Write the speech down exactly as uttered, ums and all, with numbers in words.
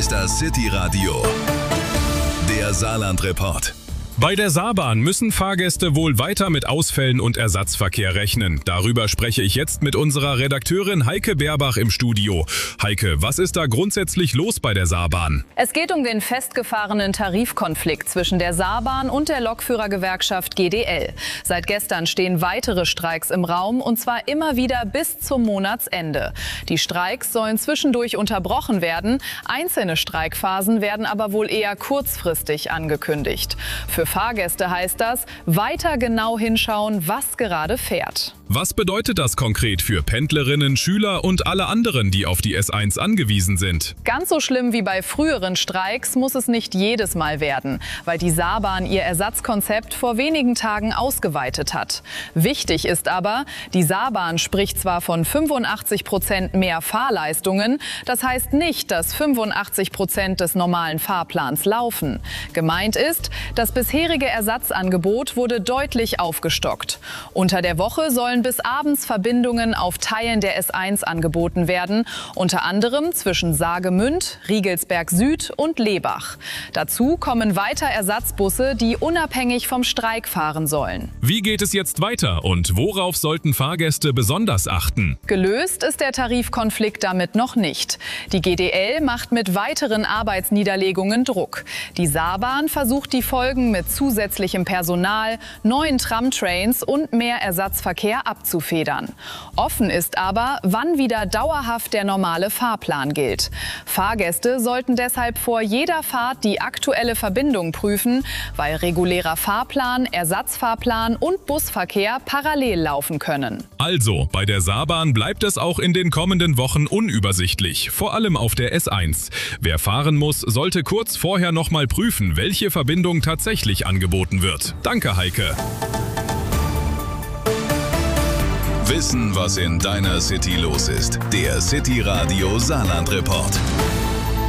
ist das City Radio, der Saarland-Report. Bei der Saarbahn müssen Fahrgäste wohl weiter mit Ausfällen und Ersatzverkehr rechnen. Darüber spreche ich jetzt mit unserer Redakteurin Heike Beerbach im Studio. Heike, was ist da grundsätzlich los bei der Saarbahn? Es geht um den festgefahrenen Tarifkonflikt zwischen der Saarbahn und der Lokführergewerkschaft G D L. Seit gestern stehen weitere Streiks im Raum, und zwar immer wieder bis zum Monatsende. Die Streiks sollen zwischendurch unterbrochen werden. Einzelne Streikphasen werden aber wohl eher kurzfristig angekündigt. Für Fahrgäste heißt das, weiter genau hinschauen, was gerade fährt. Was bedeutet das konkret für Pendlerinnen, Schüler und alle anderen, die auf die S eins angewiesen sind? Ganz so schlimm wie bei früheren Streiks muss es nicht jedes Mal werden, weil die Saarbahn ihr Ersatzkonzept vor wenigen Tagen ausgeweitet hat. Wichtig ist aber, die Saarbahn spricht zwar von fünfundachtzig Prozent mehr Fahrleistungen, das heißt nicht, dass fünfundachtzig Prozent des normalen Fahrplans laufen. Gemeint ist, das bisherige Ersatzangebot wurde deutlich aufgestockt. Unter der Woche sollen bis abends Verbindungen auf Teilen der S eins angeboten werden, unter anderem zwischen Saargemünd, Riegelsberg Süd und Lebach. Dazu kommen weiter Ersatzbusse, die unabhängig vom Streik fahren sollen. Wie geht es jetzt weiter und worauf sollten Fahrgäste besonders achten? Gelöst ist der Tarifkonflikt damit noch nicht. Die G D L macht mit weiteren Arbeitsniederlegungen Druck. Die Saarbahn versucht die Folgen mit zusätzlichem Personal, neuen Tramtrains und mehr Ersatzverkehr abzufedern. Offen ist aber, wann wieder dauerhaft der normale Fahrplan gilt. Fahrgäste sollten deshalb vor jeder Fahrt die aktuelle Verbindung prüfen, weil regulärer Fahrplan, Ersatzfahrplan und Busverkehr parallel laufen können. Also, bei der Saarbahn bleibt es auch in den kommenden Wochen unübersichtlich, vor allem auf der S eins. Wer fahren muss, sollte kurz vorher noch mal prüfen, welche Verbindung tatsächlich angeboten wird. Danke, Heike. Wissen, was in deiner City los ist. Der City Radio Saarland-Report.